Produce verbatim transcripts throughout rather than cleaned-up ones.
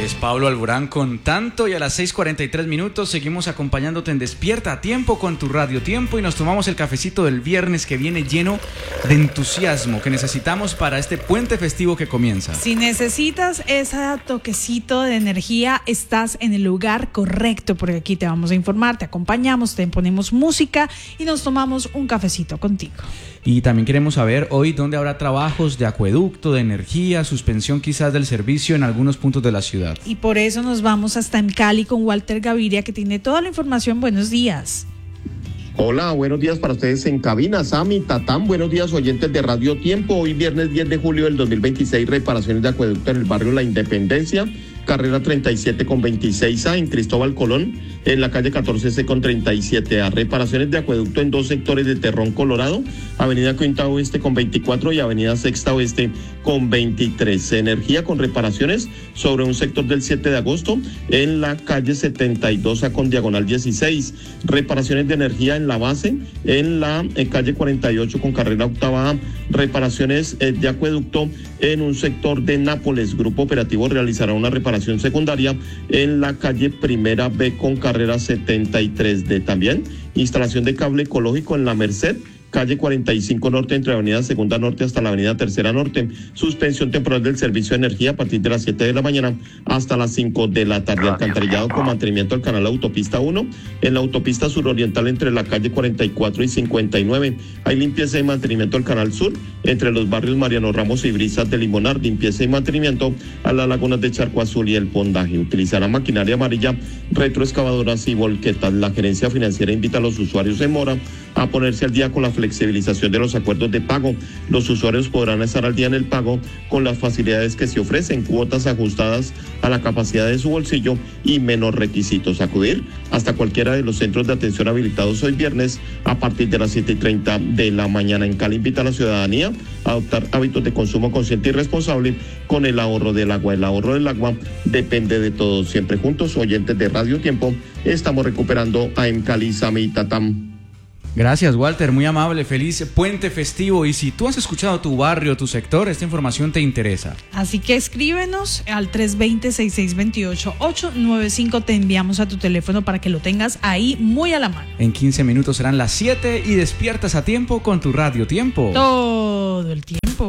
Es Pablo Alborán con Tanto, y a las seis cuarenta y tres minutos seguimos acompañándote en Despierta a Tiempo con tu Radio Tiempo, y nos tomamos el cafecito del viernes que viene lleno de entusiasmo que necesitamos para este puente festivo que comienza. Si necesitas ese toquecito de energía, estás en el lugar correcto, porque aquí te vamos a informar, te acompañamos, te ponemos música y nos tomamos un cafecito contigo. Y también queremos saber hoy dónde habrá trabajos de acueducto, de energía, suspensión quizás del servicio en algunos puntos de la ciudad. Y por eso nos vamos hasta en Cali con Walter Gaviria, que tiene toda la información. Buenos días. Hola, buenos días para ustedes en cabina. Sami, Tatán, buenos días oyentes de Radio Tiempo. Hoy viernes diez de julio del dos mil veintiséis, reparaciones de acueducto en el barrio La Independencia, carrera treinta y siete con veintiséis A en Cristóbal Colón, en la calle catorce C con treinta y siete A. Reparaciones de acueducto en dos sectores de Terrón, Colorado, avenida Quinta Oeste con veinticuatro y avenida Sexta Oeste con veintitrés. Energía con reparaciones sobre un sector del siete de agosto en la calle setenta y dos A con diagonal dieciséis. Reparaciones de energía en la base en la eh, calle cuarenta y ocho con carrera octava A. Reparaciones eh, de acueducto en un sector de Nápoles. Grupo operativo realizará una reparación secundaria en la calle Primera B con carrera setenta y tres D. También instalación de cable ecológico en La Merced, calle cuarenta y cinco Norte, entre avenida Segunda Norte hasta la avenida Tercera Norte. Suspensión temporal del servicio de energía a partir de las siete de la mañana hasta las cinco de la tarde. Alcantarillado con mantenimiento al canal Autopista uno en la autopista suroriental entre la calle cuarenta y cuatro y cincuenta y nueve. Hay limpieza y mantenimiento al canal sur entre los barrios Mariano Ramos y Brisas de Limonar. Limpieza y mantenimiento a las lagunas de Charco Azul y El Pondaje. Utilizará maquinaria amarilla, retroexcavadoras y volquetas. La gerencia financiera invita a los usuarios en mora a ponerse al día con la flexibilización de los acuerdos de pago. Los usuarios podrán estar al día en el pago con las facilidades que se ofrecen, cuotas ajustadas a la capacidad de su bolsillo y menos requisitos. Acudir hasta cualquiera de los centros de atención habilitados hoy viernes a partir de las siete y treinta de la mañana. En Cali invita a la ciudadanía a adoptar hábitos de consumo consciente y responsable con el ahorro del agua. El ahorro del agua depende de todos. Siempre juntos, oyentes de Radio Tiempo, estamos recuperando a En Cali, Sami y Tatam. Gracias, Walter, muy amable, feliz puente festivo. Y si tú has escuchado tu barrio, tu sector, esta información te interesa. Así que escríbenos al tres dos cero, seis seis dos ocho, ocho nueve cinco, te enviamos a tu teléfono para que lo tengas ahí muy a la mano. En quince minutos serán las siete y despiertas a tiempo con tu Radio Tiempo. Todo el tiempo.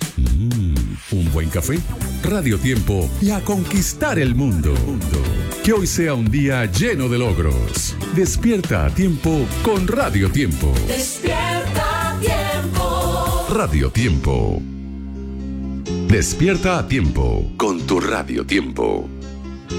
Mm, un buen café, Radio Tiempo y a conquistar el mundo. Que hoy sea un día lleno de logros. Despierta a tiempo con Radio Tiempo. Despierta a tiempo. Radio Tiempo. Despierta a tiempo con tu Radio Tiempo.